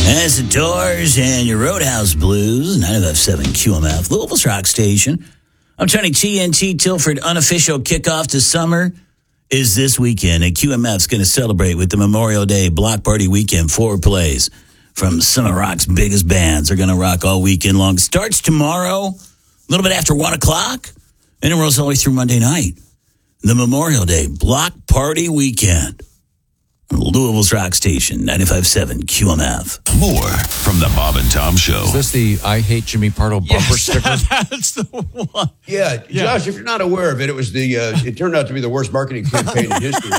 That's the Doors and your Roadhouse Blues, 95.7 QMF, Louisville's rock station. I'm Tony TNT Tilford. Unofficial kickoff to summer is this weekend, and QMF's going to celebrate with the Memorial Day Block Party Weekend. 4 plays from some of rock's biggest bands. They're going to rock all weekend long. Starts tomorrow, a little bit after 1 o'clock, and it rolls all the way through Monday night. The Memorial Day Block Party Weekend. Louisville's rock station, 95.7 QMF. More from the Bob and Tom Show. Is this the I Hate Jimmy Pardo bumper sticker? That's the one. Yeah, Josh, if you're not aware of it, it turned out to be the worst marketing campaign in history.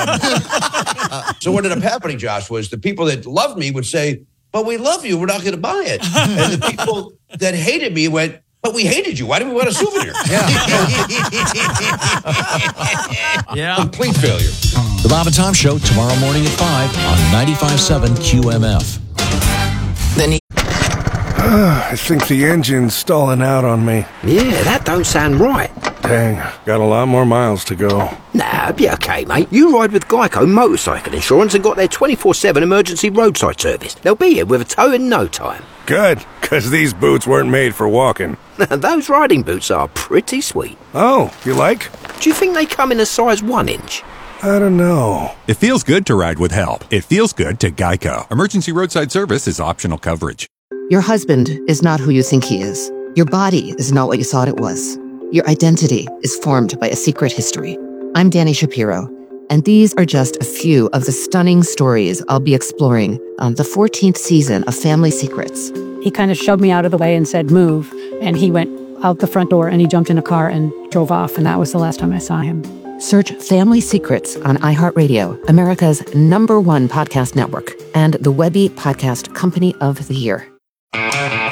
So what ended up happening, Josh, was the people that loved me would say, but we love you, we're not going to buy it. And the people that hated me went, but we hated you. Why do we want a souvenir? Yeah. Complete failure. The Bob and Tom Show tomorrow morning at 5 on 95.7 QMF. I think the engine's stalling out on me. Yeah, that don't sound right. Dang, got a lot more miles to go. Nah, be okay, mate. You ride with Geico Motorcycle Insurance and got their 24/7 emergency roadside service. They'll be here with a tow in no time. Good, because these boots weren't made for walking. Those riding boots are pretty sweet. Oh, you like? Do you think they come in a size 1 inch? I don't know. It feels good to ride with help. It feels good to Geico. Emergency roadside service is optional coverage. Your husband is not who you think he is. Your body is not what you thought it was. Your identity is formed by a secret history. I'm Danny Shapiro, and these are just a few of the stunning stories I'll be exploring on the 14th season of Family Secrets. He kind of shoved me out of the way and said, move. And he went out the front door and he jumped in a car and drove off. And that was the last time I saw him. Search Family Secrets on iHeartRadio, America's #1 podcast network, and the Webby Podcast Company of the Year.